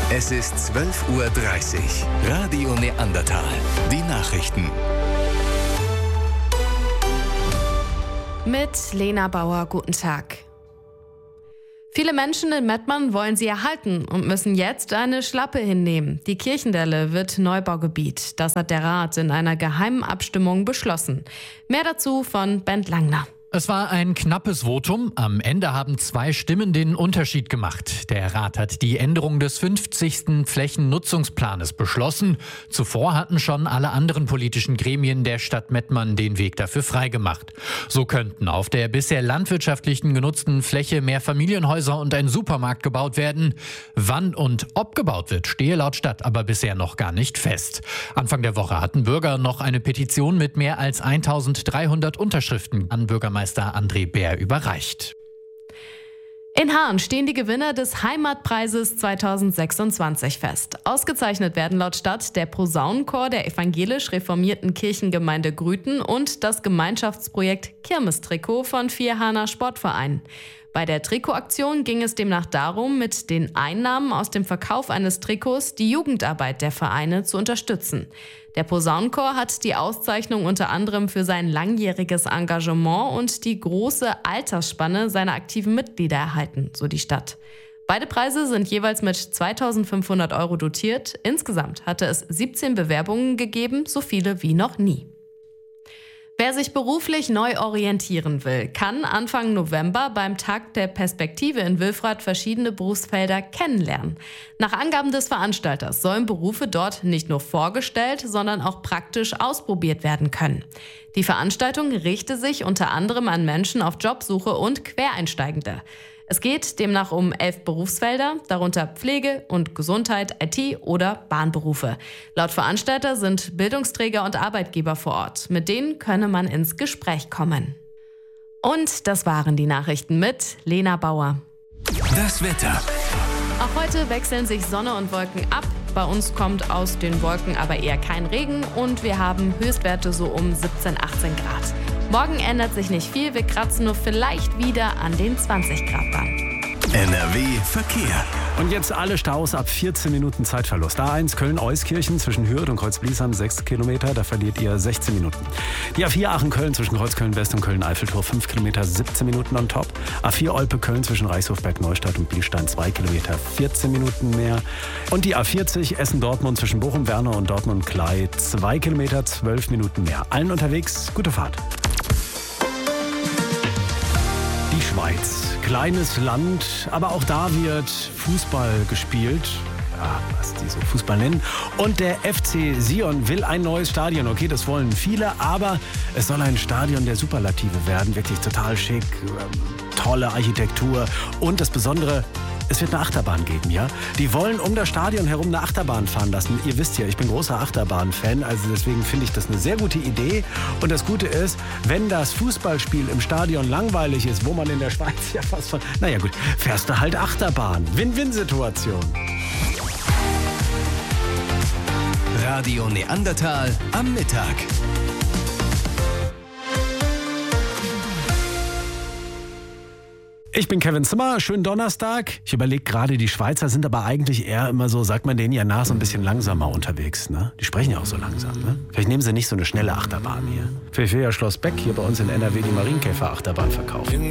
Es ist 12:30 Uhr. Radio Neandertal. Die Nachrichten. Mit Lena Bauer, guten Tag. Viele Menschen in Mettmann wollen sie erhalten und müssen jetzt eine Schlappe hinnehmen. Die Kirchendelle wird Neubaugebiet. Das hat der Rat in einer geheimen Abstimmung beschlossen. Mehr dazu von Bent Langner. Es war ein knappes Votum. Am Ende haben 2 Stimmen den Unterschied gemacht. Der Rat hat die Änderung des 50. Flächennutzungsplanes beschlossen. Zuvor hatten schon alle anderen politischen Gremien der Stadt Mettmann den Weg dafür freigemacht. So könnten auf der bisher landwirtschaftlichen genutzten Fläche mehr Familienhäuser und ein Supermarkt gebaut werden. Wann und ob gebaut wird, stehe laut Stadt aber bisher noch gar nicht fest. Anfang der Woche hatten Bürger noch eine Petition mit mehr als 1300 Unterschriften an Bürgermeister André Bär überreicht. In Haan stehen die Gewinner des Heimatpreises 2026 fest. Ausgezeichnet werden laut Stadt der Posaunenchor der evangelisch-reformierten Kirchengemeinde Grüten und das Gemeinschaftsprojekt Kirmestrikot von 4 Haaner Sportvereinen. Bei der Trikotaktion ging es demnach darum, mit den Einnahmen aus dem Verkauf eines Trikots die Jugendarbeit der Vereine zu unterstützen. Der Posaunenchor hat die Auszeichnung unter anderem für sein langjähriges Engagement und die große Altersspanne seiner aktiven Mitglieder erhalten, so die Stadt. Beide Preise sind jeweils mit 2.500 € dotiert. Insgesamt hatte es 17 Bewerbungen gegeben, so viele wie noch nie. Wer sich beruflich neu orientieren will, kann Anfang November beim Tag der Perspektive in Wilfrath verschiedene Berufsfelder kennenlernen. Nach Angaben des Veranstalters sollen Berufe dort nicht nur vorgestellt, sondern auch praktisch ausprobiert werden können. Die Veranstaltung richte sich unter anderem an Menschen auf Jobsuche und Quereinsteigende. Es geht demnach um 11 Berufsfelder, darunter Pflege und Gesundheit, IT oder Bahnberufe. Laut Veranstalter sind Bildungsträger und Arbeitgeber vor Ort. Mit denen könne man ins Gespräch kommen. Und das waren die Nachrichten mit Lena Bauer. Das Wetter. Auch heute wechseln sich Sonne und Wolken ab. Bei uns kommt aus den Wolken aber eher kein Regen und wir haben Höchstwerte so um 17, 18 Grad. Morgen ändert sich nicht viel, wir kratzen nur vielleicht wieder an den 20 Grad ran. NRW Verkehr. Und jetzt alle Staus ab 14 Minuten Zeitverlust. A1 Köln-Euskirchen zwischen Hürth und Kreuzbliesheim 6 Kilometer, da verliert ihr 16 Minuten. Die A4 Aachen-Köln zwischen Kreuzköln-West und Köln-Eiffeltor 5 Kilometer, 17 Minuten on top. A4 Olpe-Köln zwischen Reichshofberg-Neustadt und Bielstein 2 Kilometer, 14 Minuten mehr. Und die A40 Essen-Dortmund zwischen Bochum-Werne und Dortmund-Klei 2 Kilometer, 12 Minuten mehr. Allen unterwegs, gute Fahrt. Die Schweiz. Kleines Land, aber auch da wird Fußball gespielt. Ja, was die so Fußball nennen. Und der FC Sion will ein neues Stadion. Okay, das wollen viele, aber es soll ein Stadion der Superlative werden. Wirklich total schick, tolle Architektur. Und das Besondere, es wird eine Achterbahn geben, ja? Die wollen um das Stadion herum eine Achterbahn fahren lassen. Ihr wisst ja, ich bin großer Achterbahn-Fan, also deswegen finde ich das eine sehr gute Idee. Und das Gute ist, wenn das Fußballspiel im Stadion langweilig ist, wo man in der Schweiz ja fast von... Naja gut, fährst du halt Achterbahn. Win-Win-Situation. Radio Neandertal am Mittag. Ich bin Kevin Zimmer, schönen Donnerstag. Ich überlege gerade, die Schweizer sind aber eigentlich eher immer so, sagt man denen ja nach, so ein bisschen langsamer unterwegs. Ne? Die sprechen ja auch so langsam. Ne? Vielleicht nehmen sie nicht so eine schnelle Achterbahn hier. Vielleicht will ja Schloss Beck hier bei uns in NRW die Marienkäfer-Achterbahn verkaufen.